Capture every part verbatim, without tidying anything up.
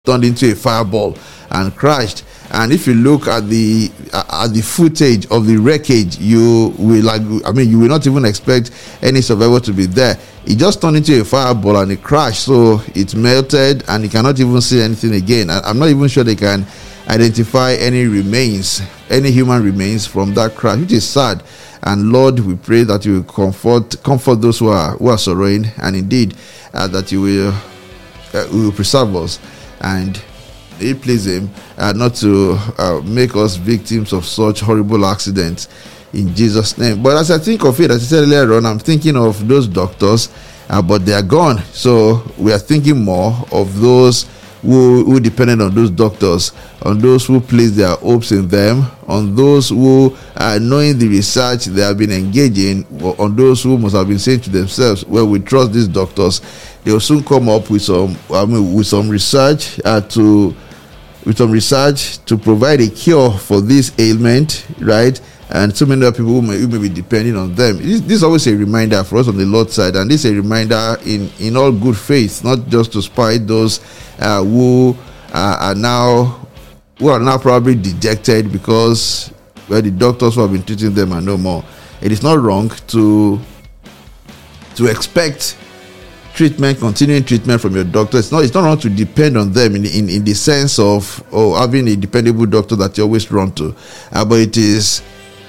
turned into a fireball and crashed. And if you look at the uh, at the footage of the wreckage, you will like I mean you will not even expect any survivor to be there. It just turned into a fireball and it crashed, so it melted and you cannot even see anything again. I, I'm not even sure they can identify any remains, any human remains from that crash, which is sad. And Lord, we pray that you will comfort comfort those who are who are sorrowing, and indeed uh, that you will uh, will preserve us, and it please him uh, not to uh, make us victims of such horrible accidents in Jesus' name. But as I think of it, as I said earlier on, I'm thinking of those doctors, uh, but they are gone. So we are thinking more of those who, who depended on those doctors, on those who placed their hopes in them, on those who, uh, knowing the research they have been engaging, on those who must have been saying to themselves, well, we trust these doctors. They will soon come up with some, I mean, with some research uh, to, with some research to provide a cure for this ailment, right? And so many other people who may, who may be depending on them. This, this is always a reminder for us on the Lord's side, and this is a reminder in, in all good faith, not just to spite those uh, who uh, are now who are now probably dejected because well, the doctors who have been treating them are no more. It is not wrong to to expect treatment, continuing treatment from your doctor. It's not it's not wrong to depend on them in in, in the sense of oh having a dependable doctor that you always run to, uh, but it is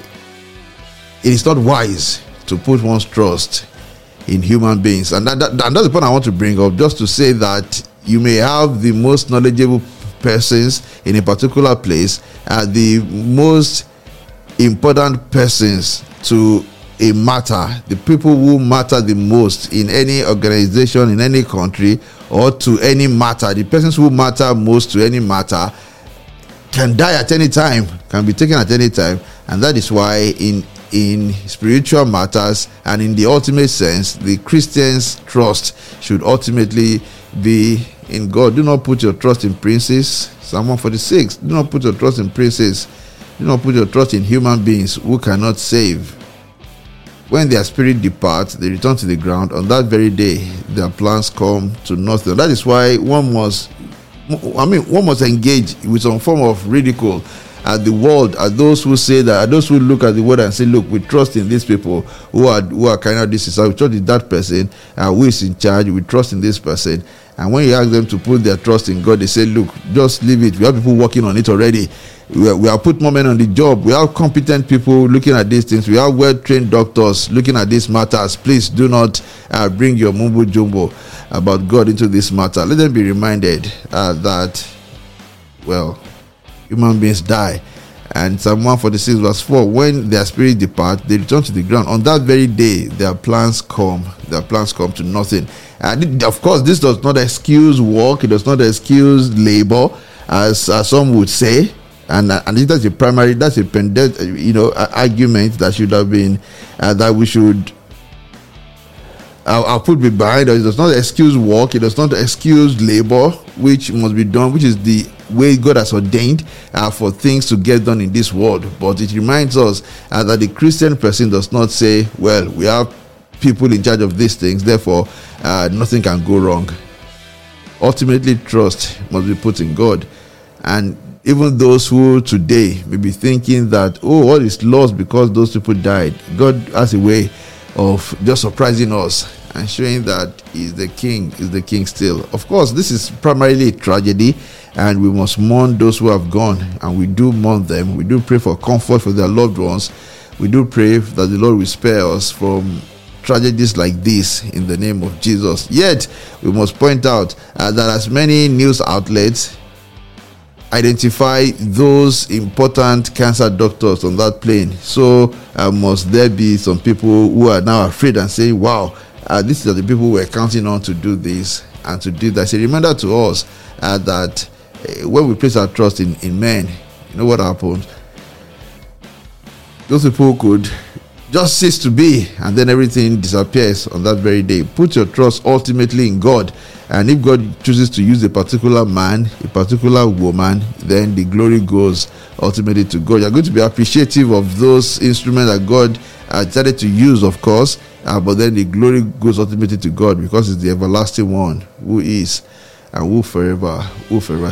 it is not wise to put one's trust in human beings, and that, that and that's the point I want to bring up, just to say that you may have the most knowledgeable persons in a particular place, uh, the most important persons to a matter, the people who matter the most in any organization, in any country, or to any matter, the persons who matter most to any matter can die at any time, can be taken at any time. And that is why in in spiritual matters and in the ultimate sense, the Christian's trust should ultimately be in God. Do not put your trust in princes. Psalm one forty-six. Do not put your trust in princes. Do not put your trust in human beings who cannot save. When their spirit departs, they return to the ground. On that very day, their plans come to nothing. That is why one must, I mean, one must engage with some form of ridicule at the world, at those who say that, at those who look at the world and say, look, we trust in these people who are who are kind of this is, we trust in that person uh, who is in charge, we trust in this person. And when you ask them to put their trust in God, they say, look, just leave it. We have people working on it already. We, are, we have put more men on the job. We have competent people looking at these things. We have well-trained doctors looking at these matters. Please do not uh, bring your mumbo jumbo about God into this matter. Let them be reminded uh, that, well, human beings die. And Psalm one forty-six verse four, when their spirit depart, they return to the ground. On that very day, their plans come. Their plans come to nothing. And of course, this does not excuse work. It does not excuse labor, as, as some would say. And and that's a primary, that's a you know argument that should have been uh, that we should. I'll, I'll put it behind us. It does not excuse work. It does not excuse labor, which must be done, which is the way God has ordained uh, for things to get done in this world. But it reminds us uh, that the Christian person does not say, well, we have people in charge of these things, therefore uh, nothing can go wrong. Ultimately, trust must be put in God. And even those who today may be thinking that, oh, all is lost because those people died, God has a way of just surprising us and showing that he's the king, is the king still. Of course, this is primarily a tragedy, and we must mourn those who have gone, and we do mourn them. We do pray for comfort for their loved ones. We do pray that the Lord will spare us from tragedies like this in the name of Jesus. Yet, we must point out uh, that as many news outlets identify those important cancer doctors on that plane, so uh, must there be some people who are now afraid and saying, wow, uh, these are the people we're counting on to do this and to do that. It's a reminder to us uh, that uh, when we place our trust in, in men, you know what happens? Those people could just cease to be, and then everything disappears on that very day. Put your trust ultimately in God, and if God chooses to use a particular man, a particular woman, then the glory goes ultimately to God. You're going to be appreciative of those instruments that God uh, decided to use, of course, uh, but then the glory goes ultimately to God, because it's the everlasting one who is and will forever, will forever